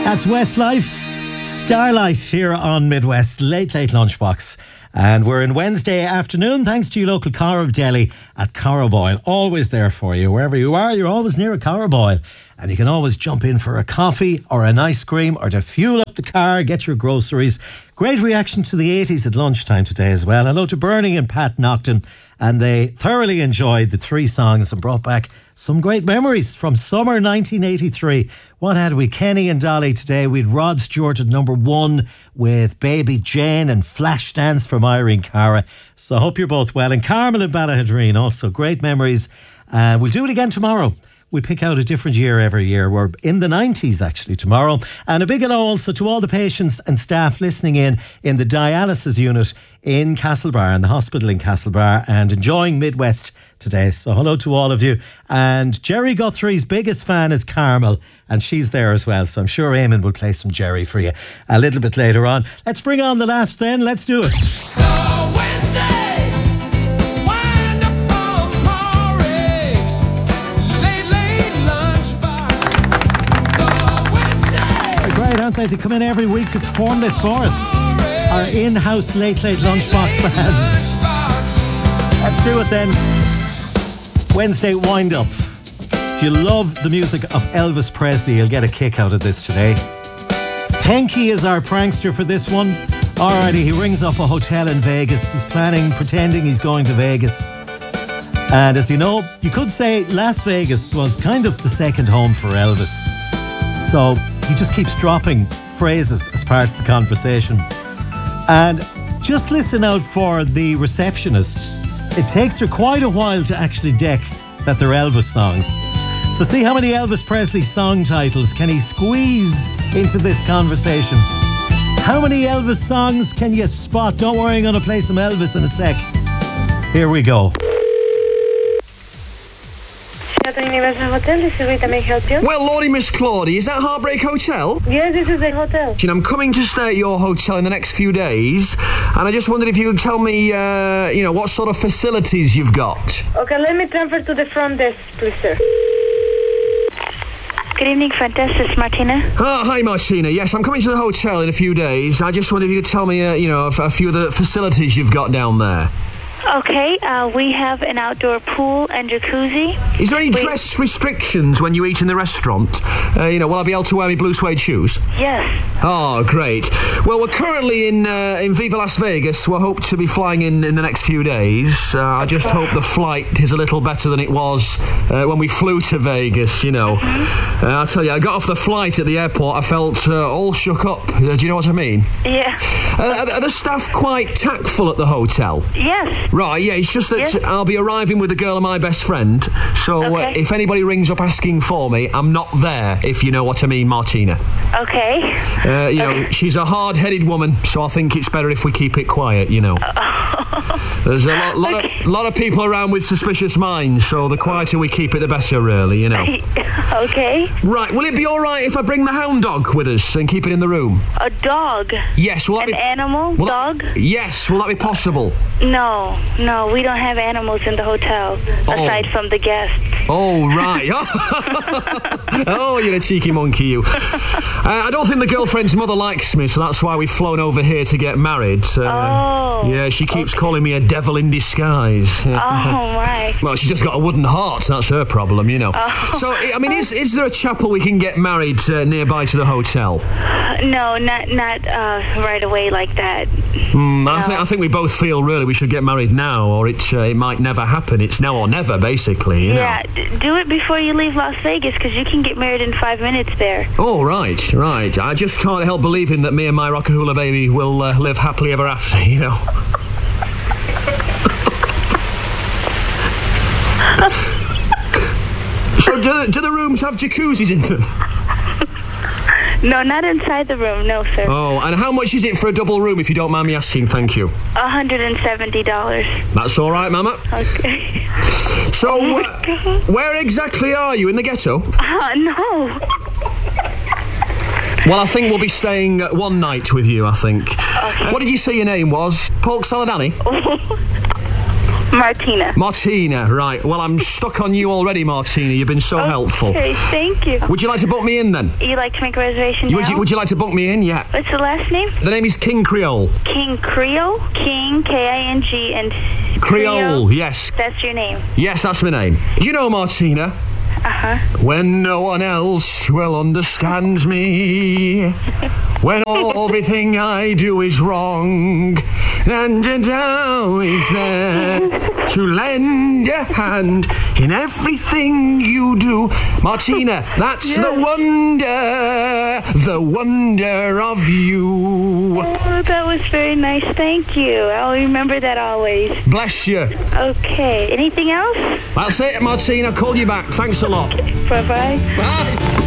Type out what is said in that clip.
That's Westlife, Starlight here on Midwest Late Lunchbox. And we're in Wednesday afternoon, thanks to your local Carib Deli at Carraboyle. Always there for you. Wherever you are, you're always near a Carraboyle. And you can always jump in for a coffee or an ice cream or to fuel up the car, get your groceries. Great reaction to the 80s at lunchtime today as well. Hello to Bernie and Pat Nocton. And they thoroughly enjoyed the three songs and brought back some great memories from summer 1983. What had we? Kenny and Dolly today. We had Rod Stewart at number one with Baby Jane and Flashdance from Irene Cara. So I hope you're both well. And Carmel and Ballahadreen also. Great memories. We'll do it again tomorrow. We pick out a different year every year. We're in the 90s actually tomorrow. And a big hello also to all the patients and staff listening in the dialysis unit in Castlebar, in the hospital in Castlebar, and enjoying Midwest today. So hello to all of you. And Jerry Guthrie's biggest fan is Carmel, and she's there as well. So I'm sure Eamon will play some Jerry for you a little bit later on. Let's bring on the laughs then. Let's do it. Aren't they? They come in every week to perform this for us. Our in-house late lunchbox band. Let's do it then. Wednesday wind-up. If you love the music of Elvis Presley, you'll get a kick out of this today. Henky is our prankster for this one. Alrighty, he rings up a hotel in Vegas. He's pretending he's going to Vegas. And as you know, you could say Las Vegas was kind of the second home for Elvis. So he just keeps dropping phrases as part of the conversation. And just listen out for the receptionist. It takes her quite a while to actually deck that they're Elvis songs. So see how many Elvis Presley song titles can he squeeze into this conversation. How many Elvis songs can you spot? Don't worry, I'm going to play some Elvis in a sec. Here we go. Hotel, this is Rita, may I help you? Well, Lordy, Miss Claudie, is that Heartbreak Hotel? Yes, this is the hotel. I'm coming to stay at your hotel in the next few days, and I just wondered if you could tell me, what sort of facilities you've got. Okay, let me transfer to the front desk, please, sir. Good evening, front desk. This is Martina. Hi, Martina. Yes, I'm coming to the hotel in a few days. I just wondered if you could tell me, a few of the facilities you've got down there. Okay, we have an outdoor pool and jacuzzi. Is there any dress restrictions when you eat in the restaurant? Will I be able to wear my blue suede shoes? Yes. Oh, great. Well, we're currently in Viva Las Vegas. We'll hope to be flying in the next few days. I just hope the flight is a little better than it was when we flew to Vegas, Mm-hmm. I'll tell you, I got off the flight at the airport, I felt all shook up. Do you know what I mean? Yeah. Are the staff quite tactful at the hotel? Yes. Right, yeah, it's just that Yes. I'll be arriving with the girl of my best friend, so Okay. if anybody rings up asking for me, I'm not there, if you know what I mean, Martina. Okay. She's a hard-headed woman, so I think it's better if we keep it quiet, There's a lot of people around with suspicious minds, so the quieter we keep it, the better, really, Okay. Right, will it be all right if I bring the hound dog with us and keep it in the room? A dog? Yes, will that An be... animal? will Dog? that- yes, will that be possible? No, we don't have animals in the hotel, aside from the guests. Oh, right. Oh, you're a cheeky monkey, you. I don't think the girlfriend's mother likes me, so that's why we've flown over here to get married. Yeah, she keeps calling me a devil in disguise. Oh, my. Well, she's just got a wooden heart, that's her problem, So, I mean, is there a chapel we can get married nearby to the hotel? No, not right away like that. I think we both feel, really, we should get married now, or it might never happen. It's now or never, basically, Yeah, do it before you leave Las Vegas, because you can get married in 5 minutes there. Oh, right. I just can't help believing that me and my Rockahula baby will live happily ever after, So do the rooms have jacuzzis in them? No, not inside the room, no, sir. Oh, and how much is it for a double room, if you don't mind me asking? Thank you. $170. That's all right, Mama. Okay. So, where exactly are you? In the ghetto? No. Well, I think we'll be staying one night with you, I think. Okay. What did you say your name was? Polk Saladani? Martina. Martina, right. Well, I'm stuck on you already, Martina. You've been so helpful. Okay, thank you. Would you like to book me in then? You like to make a reservation now? Would you like to book me in? Yeah. What's the last name? The name is King Creole. King Creole? King, K-I-N-G, and... Creole, yes. That's your name? Yes, that's my name. Do you know, Martina? Uh-huh. When no one else well understands me, when everything I do is wrong, and now is there to lend a hand in everything you do. Martina, that's the wonder of you. Oh, that was very nice. Thank you. I'll remember that always. Bless you. Okay. Anything else? That's it, Martina. I'll call you back. Thanks a lot. Bye-bye. Bye.